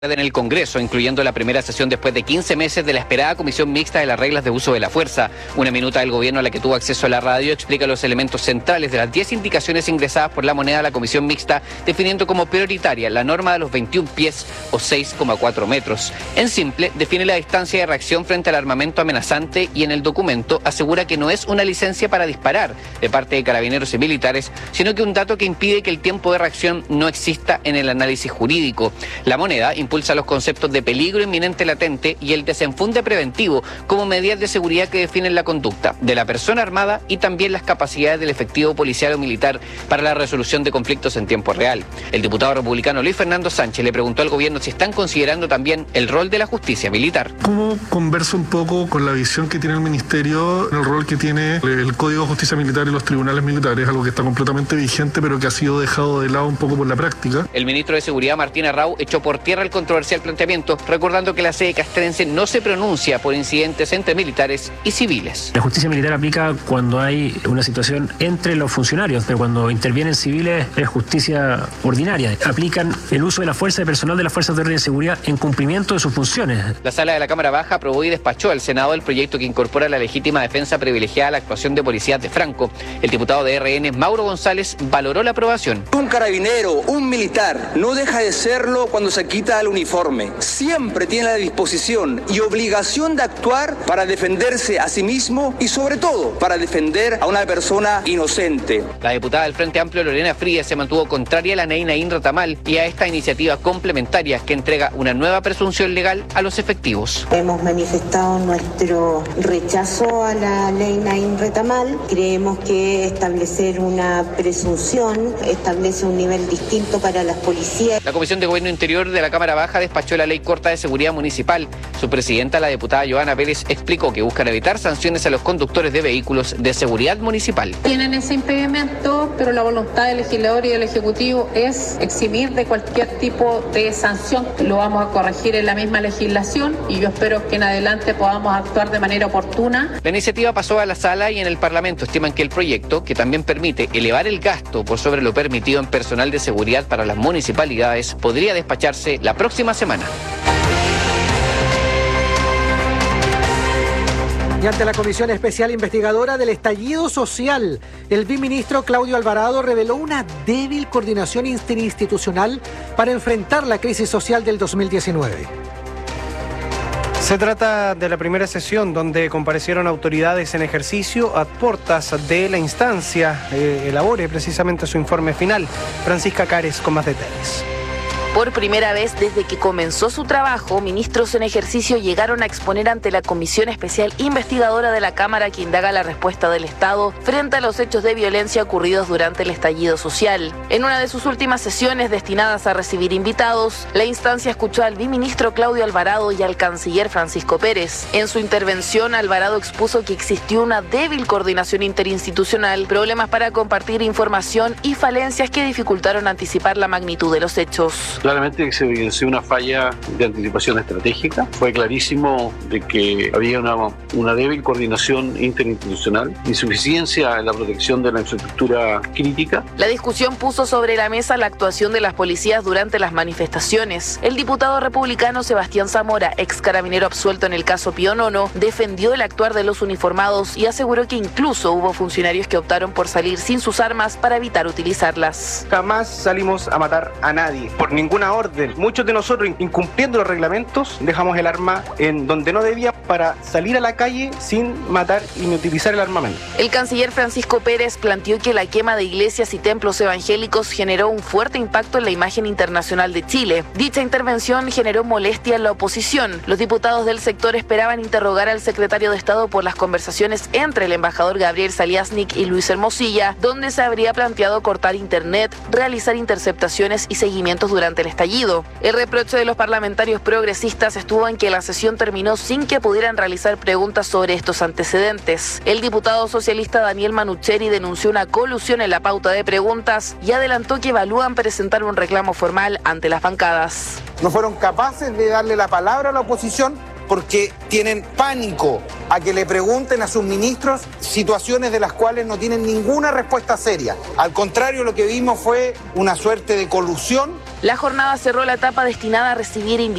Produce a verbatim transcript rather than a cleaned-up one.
en el Congreso, incluyendo la primera sesión después de quince meses de la esperada comisión mixta de las reglas de uso de la fuerza. Una minuta del gobierno a la que tuvo acceso a la radio explica los elementos centrales de las diez indicaciones ingresadas por la moneda a la comisión mixta, definiendo como prioritaria la norma de los veintiún pies o seis coma cuatro metros. En simple, define la distancia de reacción frente al armamento amenazante y en el documento asegura que no es una licencia para disparar de parte de carabineros y militares, sino que un dato que impide que el tiempo de reacción no exista en el análisis jurídico. La moneda impulsa los conceptos de peligro inminente latente y el desenfunde preventivo como medidas de seguridad que definen la conducta de la persona armada y también las capacidades del efectivo policial o militar para la resolución de conflictos en tiempo real. El diputado republicano Luis Fernando Sánchez le preguntó al gobierno si están considerando también el rol de la justicia militar. ¿Cómo conversa un poco con la visión que tiene el ministerio, el rol que tiene el Código de Justicia Militar y los tribunales militares, algo que está completamente vigente pero que ha sido dejado de lado un poco por la práctica? El ministro de Seguridad Martín Arrau echó por tierra el controversial planteamiento, recordando que la sede castrense no se pronuncia por incidentes entre militares y civiles. La justicia militar aplica cuando hay una situación entre los funcionarios, pero cuando intervienen civiles es justicia ordinaria. Aplican el uso de la fuerza de personal de las fuerzas de orden y seguridad en cumplimiento de sus funciones. La sala de la Cámara Baja aprobó y despachó al Senado el proyecto que incorpora la legítima defensa privilegiada a la actuación de policías de Franco. El diputado de R N, Mauro González, valoró la aprobación. Un carabinero, un militar, no deja de serlo cuando se quita el uniforme. Siempre tiene la disposición y obligación de actuar para defenderse a sí mismo y sobre todo para defender a una persona inocente. La diputada del Frente Amplio Lorena Frías se mantuvo contraria a la ley Naín Retamal y a esta iniciativa complementaria que entrega una nueva presunción legal a los efectivos. Hemos manifestado nuestro rechazo a la ley Naín Retamal. Creemos que establecer una presunción establece un nivel distinto para las policías. La Comisión de Gobierno Interior de la Cámara Baja despachó la ley corta de seguridad municipal. Su presidenta, la diputada Joana Pérez, explicó que buscan evitar sanciones a los conductores de vehículos de seguridad municipal. Tienen ese impedimento, pero la voluntad del legislador y del Ejecutivo es eximir de cualquier tipo de sanción. Lo vamos a corregir en la misma legislación y yo espero que en adelante podamos actuar de manera oportuna. La iniciativa pasó a la sala y en el Parlamento estiman que el proyecto, que también permite elevar el gasto por sobre lo permitido en personal de seguridad para las municipalidades, podría despacharse la próxima semana. Y ante la Comisión Especial Investigadora del Estallido Social, el viceministro Claudio Alvarado reveló una débil coordinación interinstitucional para enfrentar la crisis social del dos mil diecinueve. Se trata de la primera sesión donde comparecieron autoridades en ejercicio a puertas de la instancia. Eh, elabore precisamente su informe final. Francisca Cares con más detalles. Por primera vez desde que comenzó su trabajo, ministros en ejercicio llegaron a exponer ante la Comisión Especial Investigadora de la Cámara que indaga la respuesta del Estado frente a los hechos de violencia ocurridos durante el estallido social. En una de sus últimas sesiones destinadas a recibir invitados, la instancia escuchó al viceministro Claudio Alvarado y al canciller Francisco Pérez. En su intervención, Alvarado expuso que existió una débil coordinación interinstitucional, problemas para compartir información y falencias que dificultaron anticipar la magnitud de los hechos. Claramente que se evidenció una falla de anticipación estratégica. Fue clarísimo de que había una, una débil coordinación interinstitucional, insuficiencia en la protección de la infraestructura crítica. La discusión puso sobre la mesa la actuación de las policías durante las manifestaciones. El diputado republicano Sebastián Zamora, ex carabinero absuelto en el caso Pío Nono, defendió el actuar de los uniformados y aseguró que incluso hubo funcionarios que optaron por salir sin sus armas para evitar utilizarlas. Jamás salimos a matar a nadie, por ninguna orden. Muchos de nosotros, incumpliendo los reglamentos, dejamos el arma en donde no debía para salir a la calle sin matar y ni utilizar el armamento. El canciller Francisco Pérez planteó que la quema de iglesias y templos evangélicos generó un fuerte impacto en la imagen internacional de Chile. Dicha intervención generó molestia en la oposición. Los diputados del sector esperaban interrogar al secretario de Estado por las conversaciones entre el embajador Gabriel Saliasnik y Luis Hermosilla, donde se habría planteado cortar internet, realizar interceptaciones y seguimientos durante el estallido. El reproche de los parlamentarios progresistas estuvo en que la sesión terminó sin que pudieran realizar preguntas sobre estos antecedentes. El diputado socialista Daniel Manucheri denunció una colusión en la pauta de preguntas y adelantó que evalúan presentar un reclamo formal ante las bancadas. No fueron capaces de darle la palabra a la oposición porque tienen pánico a que le pregunten a sus ministros situaciones de las cuales no tienen ninguna respuesta seria. Al contrario, lo que vimos fue una suerte de colusión La jornada cerró la etapa destinada a recibir invitados